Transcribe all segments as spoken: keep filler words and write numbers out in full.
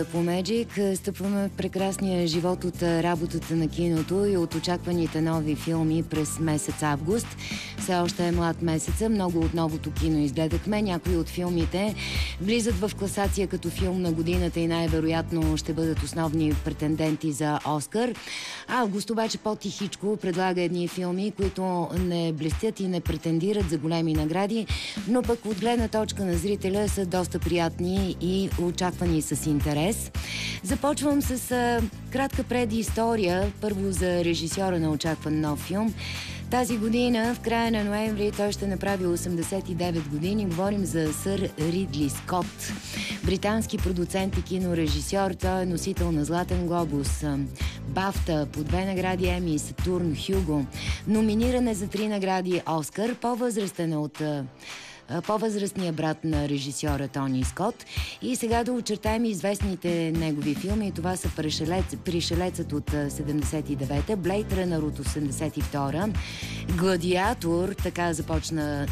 По Magic стъпваме в прекрасния живот от работата на киното и от очакваните нови филми през месец август. Все още е млад месеца, много от новото кино изгледахме. Някои от филмите влизат в класация като филм на годината и най-вероятно ще бъдат основни претенденти за Оскар. Август обаче по-тихичко предлага едни филми, които не блестят и не претендират за големи награди, но пък от гледна точка на зрителя са доста приятни и очаквани с интерес. Започвам с а, кратка предистория. Първо за режисьора на очакван нов филм. Тази година, в края на ноември, той ще направи осемдесет и девет години. Говорим за сър Ридли Скот. Британски продуцент и кинорежисьор. Той е носител на Златен глобус, Бафта, по две награди Еми, Сатурн, Хюго. Номиниран е за три награди Оскар. По-възрастен от по-възрастният брат на режисьора Тони Скот. И сега да очертаем известните негови филми. Това са Пришелец, Пришелецът от седемдесет и девета, Блейд Рънър от осемдесет и втора, Гладиатор, така започна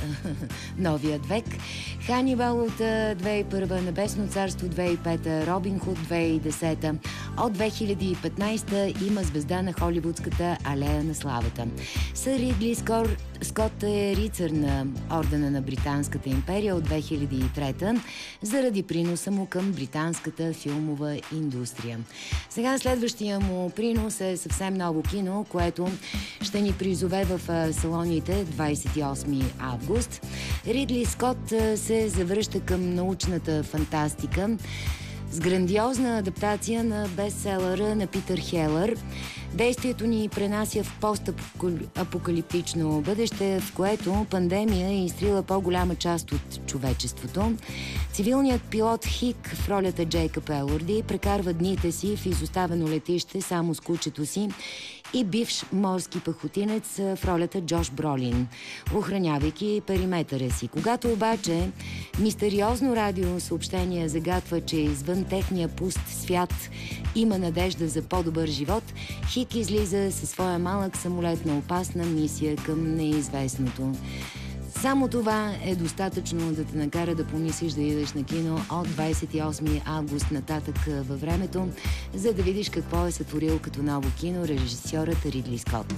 новият век, Ханибал от две хиляди и първа, Небесно царство две хиляди и пета, Робин Худ две хиляди и десета. От две хиляди и петнайсета има звезда на холивудската алея на славата. Сър Ридли Скор, Скот е рицар на ордена на Британската империя от две хиляди и трета заради приноса му към британската филмова индустрия. Сега следващия му принос е съвсем ново кино, което ще ни призове в салоните двайсет и осми август. Ридли Скот се завръща към научната фантастика с грандиозна адаптация на бестселъра на Питър Хелър. Действието ни пренася в постапокалиптично бъдеще, в което пандемия е изтрила по-голяма част от човечеството. Цивилният пилот Хик в ролята Джейкъб Елорди прекарва дните си в изоставено летище само с кучето си и бивш морски пехотинец в ролята Джош Бролин, охранявайки периметъра си. Когато обаче мистериозно радио съобщение загатва, че извън техния пуст свят има надежда за по-добър живот, Хик излиза със своя малък самолет на опасна мисия към неизвестното. Само това е достатъчно да те накара да помислиш да идеш на кино от двайсет и осми август нататък във времето, за да видиш какво е сътворил като ново кино режисьорът Ридли Скот.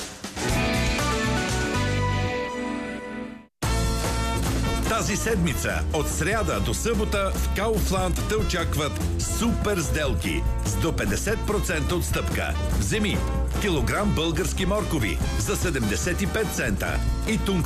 Тази седмица, от сряда до събота, в Kaufland те очакват супер сделки с до петдесет процента отстъпка. Вземи килограм български моркови за седемдесет и пет цента и тунк